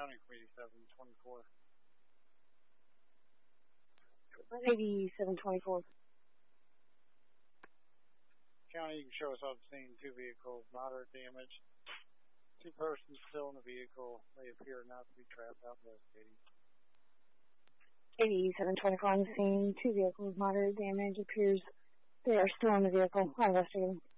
County for 8724. 8724. County, you can show us on scene 2 vehicles, moderate damage. 2 persons still in the vehicle. They appear not to be trapped out investigating. 8724 on the scene. 2 vehicles, moderate damage. Appears they are still in the vehicle. Investigating.